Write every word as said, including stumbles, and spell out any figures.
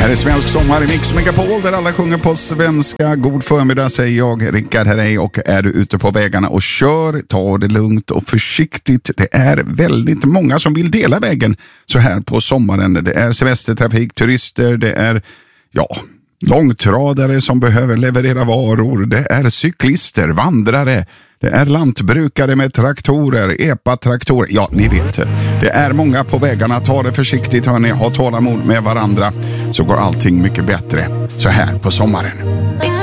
Här är Svensk sommar i Mix Megapol där alla sjunger på svenska. God förmiddag säger jag, Rickard här är, och är du ute på vägarna och kör, ta det lugnt och försiktigt. Det är väldigt många som vill dela vägen så här på sommaren. Det är semestertrafik, turister, det är ja, långtradare som behöver leverera varor. Det är cyklister, vandrare. Det är lantbrukare med traktorer, epa-traktorer. Ja, ni vet. Det är många på vägarna. Ta det försiktigt, hörni. Ha tålamod med varandra så går allting mycket bättre så här på sommaren.